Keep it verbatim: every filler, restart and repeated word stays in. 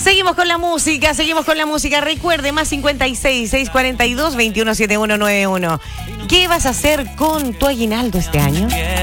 Seguimos con la música, seguimos con la música. Recuerde, más cincuenta y seis, seiscientos cuarenta y dos, veintiuno setenta y uno noventa y uno. ¿Qué vas a hacer con tu aguinaldo este año?